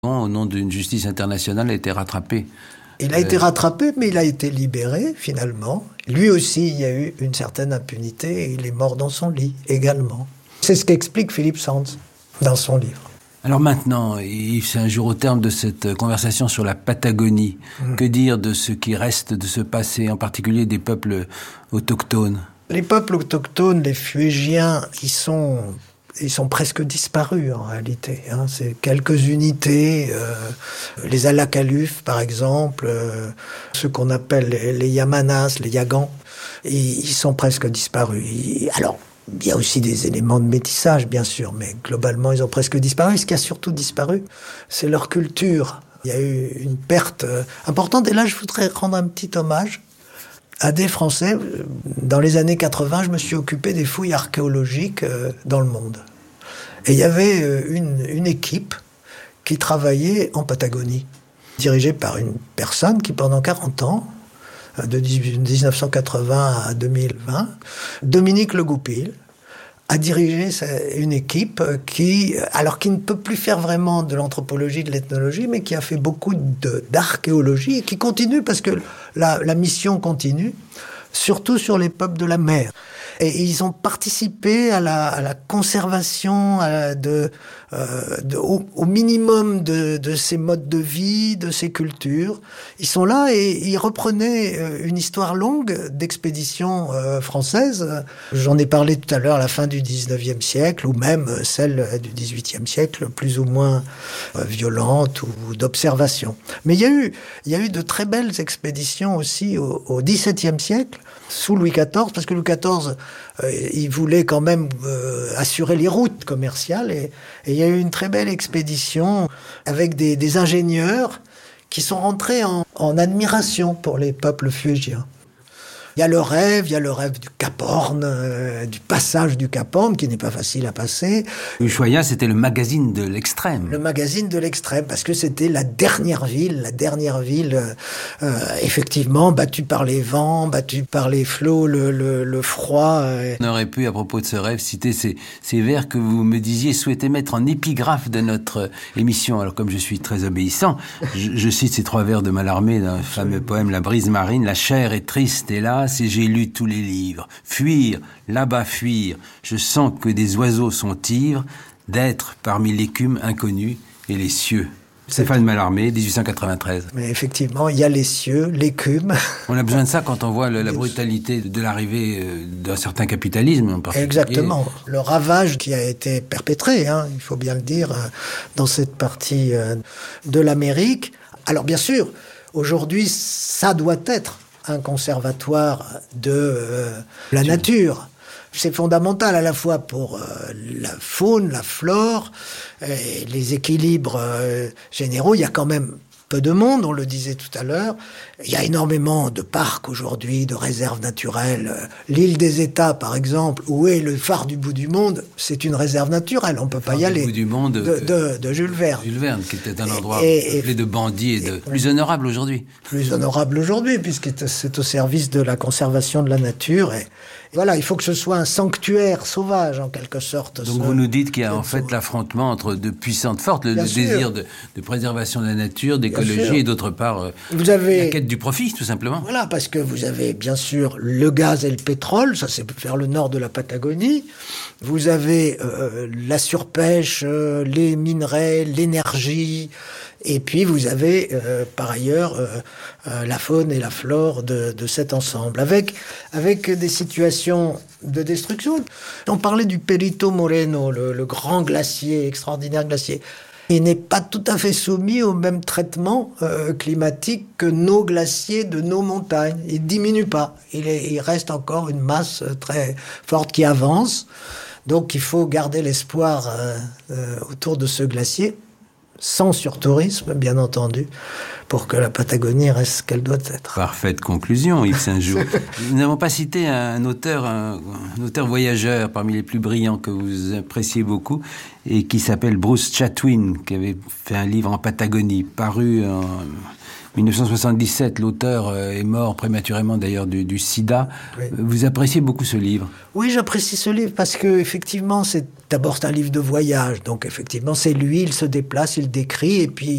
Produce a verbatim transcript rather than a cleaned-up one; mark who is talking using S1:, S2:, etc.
S1: au nom d'une justice internationale, a été rattrapé.
S2: Il a été rattrapé, mais il a été libéré, finalement. Lui aussi, il y a eu une certaine impunité et il est mort dans son lit, également. C'est ce qu'explique Philippe Sands dans son livre.
S1: Alors maintenant, Yves, c'est un jour au terme de cette conversation sur la Patagonie. Mmh. Que dire de ce qui reste de ce passé, en particulier des peuples autochtones ?
S2: Les peuples autochtones, les Fuégiens, ils sont... Ils sont presque disparus en réalité. Hein. C'est quelques unités, euh, les Alakaluf par exemple, euh, ceux qu'on appelle les, les Yamanas, les Yagans, et ils sont presque disparus. Et, alors, il y a aussi des éléments de métissage bien sûr, mais globalement ils ont presque disparu. Ce qui a surtout disparu, c'est leur culture. Il y a eu une perte euh, importante, et là je voudrais rendre un petit hommage à des Français. Dans les années quatre-vingts, je me suis occupé des fouilles archéologiques euh, dans le monde. Et il y avait euh, une, une équipe qui travaillait en Patagonie, dirigée par une personne qui, pendant quarante ans, de dix-neuf cent quatre-vingts à deux mille vingt, Dominique Le Goupil, a dirigé une équipe qui, alors qui ne peut plus faire vraiment de l'anthropologie, de l'ethnologie, mais qui a fait beaucoup de, d'archéologie et qui continue parce que la, la mission continue, surtout sur les peuples de la mer. Et ils ont participé à la, à la conservation à la, de, euh, de, au, au minimum de, de ces modes de vie, de ces cultures. Ils sont là et ils reprenaient une histoire longue d'expéditions euh, françaises. J'en ai parlé tout à l'heure, à la fin du dix-neuvième siècle, ou même celle du dix-huitième siècle, plus ou moins euh, violente ou d'observation. Mais il y a eu, il y a eu de très belles expéditions aussi au, au dix-septième siècle, sous Louis quatorze, parce que Louis quatorze, euh, il voulait quand même euh, assurer les routes commerciales, et, et il y a eu une très belle expédition avec des, des ingénieurs qui sont rentrés en, en admiration pour les peuples fuégiens. Il y a le rêve, il y a le rêve du Cap Horn, euh, du passage du Cap Horn, qui n'est pas facile à passer.
S1: Ushuaïa, c'était le magazine de l'extrême.
S2: Le magazine de l'extrême, parce que c'était la dernière ville, la dernière ville, euh, effectivement, battue par les vents, battue par les flots, le, le, le froid. Euh.
S1: On aurait pu, à propos de ce rêve, citer ces, ces vers que vous me disiez souhaiter mettre en épigraphe de notre émission. Alors, comme je suis très obéissant, je, je cite ces trois vers de Mallarmé dans le fameux poème « La brise marine ». La chair est triste, hélas, et j'ai lu tous les livres. Fuir, là-bas fuir, je sens que des oiseaux sont ivres d'être parmi l'écume inconnue et les cieux. Stéphane Mallarmé, dix-huit cent quatre-vingt-treize.
S2: Mais effectivement, il y a les cieux, l'écume.
S1: On a besoin de ça quand on voit le, la brutalité de l'arrivée d'un certain capitalisme en particulier.
S2: Exactement. Le ravage qui a été perpétré, hein, il faut bien le dire, dans cette partie de l'Amérique. Alors bien sûr, aujourd'hui, ça doit être un conservatoire de euh, la nature. C'est fondamental à la fois pour euh, la faune, la flore, et les équilibres euh, généraux. Il y a quand même peu de monde, on le disait tout à l'heure. Il y a énormément de parcs aujourd'hui, de réserves naturelles. L'île des États, par exemple, où est le phare du bout du monde, c'est une réserve naturelle, on ne peut pas y aller.
S1: Le phare du bout du monde
S2: de, de, de Jules Verne.
S1: Jules Verne, qui était un endroit peuplé de bandits et de... Et, plus honorable aujourd'hui.
S2: Plus honorable aujourd'hui, puisque c'est au service de la conservation de la nature. Et voilà, il faut que ce soit un sanctuaire sauvage, en quelque sorte.
S1: Donc ce, vous nous dites qu'il y a en fait l'affrontement entre deux puissantes forces, le, le désir de, de préservation de la nature, d'écologie, et d'autre part vous avez... la quête du profit, tout simplement.
S2: Voilà, parce que vous avez bien sûr le gaz et le pétrole, ça c'est vers le nord de la Patagonie. Vous avez euh, la surpêche, euh, les minerais, l'énergie, et puis vous avez euh, par ailleurs euh, euh, la faune et la flore de, de cet ensemble, avec, avec des situations de destruction. On parlait du Perito Moreno, le, le grand glacier, extraordinaire glacier. Il n'est pas tout à fait soumis au même traitement euh, climatique que nos glaciers de nos montagnes. Il ne diminue pas. Il, est, il reste encore une masse très forte qui avance. Donc il faut garder l'espoir euh, euh, autour de ce glacier, sans surtourisme, bien entendu, pour que la Patagonie reste ce qu'elle doit être.
S1: Parfaite conclusion, Yves Saint-Joux. Nous n'avons pas cité un auteur, un, un auteur voyageur parmi les plus brillants que vous appréciez beaucoup et qui s'appelle Bruce Chatwin, qui avait fait un livre en Patagonie, paru en dix-neuf cent soixante-dix-sept. L'auteur est mort prématurément d'ailleurs du, du sida. Oui. Vous appréciez beaucoup ce livre?
S2: Oui, j'apprécie ce livre parce que effectivement, c'est d'abord c'est un livre de voyage. Donc effectivement, c'est lui, il se déplace, il décrit et puis